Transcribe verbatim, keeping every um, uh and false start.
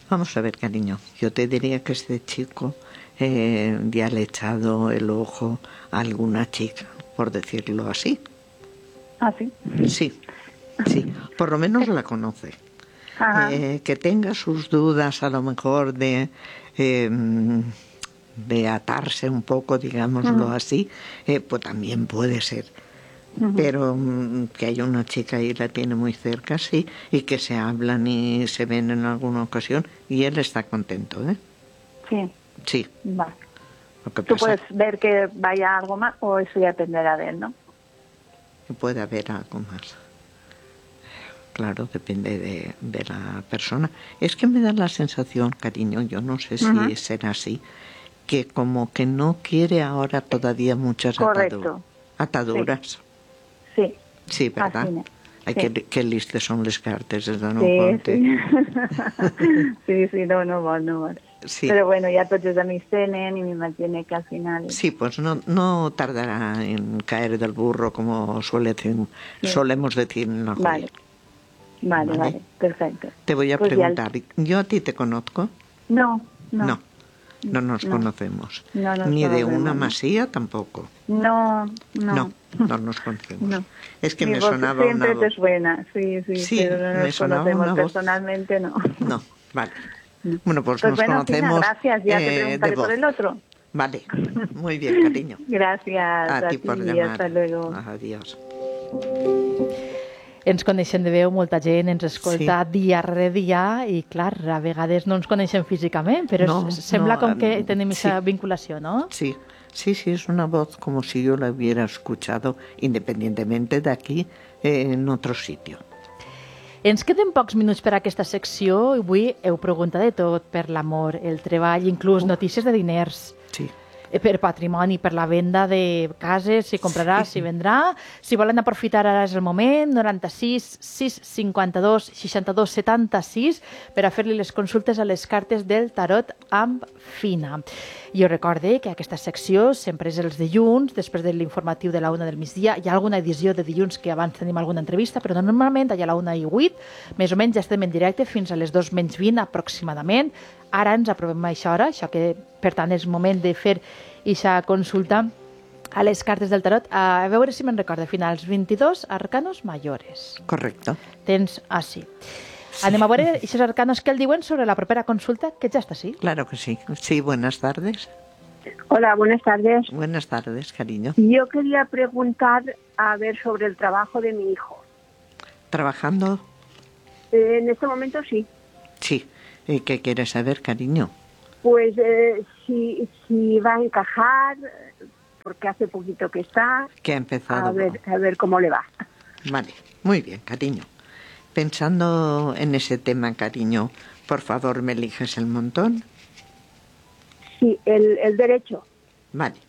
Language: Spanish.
Vamos a ver, cariño, yo te diría que este chico eh, ya le ha echado el ojo a alguna chica, por decirlo así. ¿Ah, sí? Sí, sí, por lo menos la conoce. Eh, que tenga sus dudas a lo mejor de... Eh, de atarse un poco, digámoslo uh-huh. así, eh, pues también puede ser. Uh-huh. Pero um, que haya una chica ahí la tiene muy cerca, sí, y que se hablan y se ven en alguna ocasión, y él está contento, ¿eh? Sí. Sí. Vale. Lo que ¿Tú pasa... puedes ver que vaya algo más o eso ya dependerá de él, no? Que puede haber algo más. Claro, depende de, de la persona. Es que me da la sensación, cariño, yo no sé si uh-huh. será así, que como que no quiere ahora todavía muchas atadu- ataduras. Sí. Sí, sí ¿verdad? Así, Ai, sí. que, que listes són les cartes, de no sí, compte. Sí. sí, sí, no, no vol, no vol. Sí. Pero bueno, ya tots els amics tenen y me mantiene que al final... Sí, pues no, no tardará en caer del burro como suele decir, sí. solemos decir en la vale. vale, vale, vale, perfecto. Te voy a pues preguntar, el... ¿yo a ti te conozco? No, no. No. No nos no. conocemos. No nos Ni de conocemos, una ¿no? masía tampoco. No, no. No, no nos conocemos. No. Es que Mi me voz sonaba siempre una voz. te suena, sí, sí, Sí, pero no me nos sonaba conocemos una voz. personalmente, no. No, vale. Bueno, pues, pues nos bueno, conocemos. Fina, gracias, ya eh, te preguntaré por el otro. Vale, muy bien, cariño. Gracias a, a ti ti, por llamar. hasta luego. Adiós. Ens coneixem de veu, molta gent ens escolta sí. dia rere dia i, clar, a vegades no ens coneixem físicament, però no, es, sembla no, com que tenim aquesta sí. vinculació, ¿no? Sí, sí, sí, es una voz como si yo la hubiera escuchado independientemente de aquí, eh, en otro sitio. Ens queden pocs minuts per a aquesta secció i avui heu preguntat de tot, per l'amor, el treball, inclús uh. notícies de diners. Sí. Per patrimoni, per la venda de cases, si comprarà, sí. si vendrà. Si volen aprofitar, ara és el moment, noranta-sis sis cinquanta-dos seixanta-dos setanta-sis, per a fer-li les consultes a les cartes del tarot amb Fina. I us recorde que aquesta secció sempre és els dilluns, després de l'informatiu de la una del migdia. Hi ha alguna edició de dilluns que abans tenim alguna entrevista, però normalment allà a la una i vuit, més o menys ja estem en directe fins a les dos menys vint aproximadament. Ara ens aprovem a aquesta hora, això que per tant és moment de fer aquesta consulta a les cartes del tarot. A veure si me'n recorda, finals vint-i-dos arcanos mayores. Correcto. Tens així. Sí. Anem a veure aquests arcanos que el diuen sobre la propera consulta, que ja està així. Claro que sí. Sí, buenas tardes. Hola, buenas tardes. Buenas tardes, cariño. Yo quería preguntar, a ver, sobre el trabajo de mi hijo. ¿Trabajando? Eh, en este momento sí. Sí. ¿Y qué quieres saber, cariño? Pues eh, si, si va a encajar, porque hace poquito que está. Que ha empezado. A ver, a ver cómo le va. Vale, muy bien, cariño. Pensando en ese tema, cariño, por favor, ¿me eliges el montón? Sí, el, el derecho. Vale.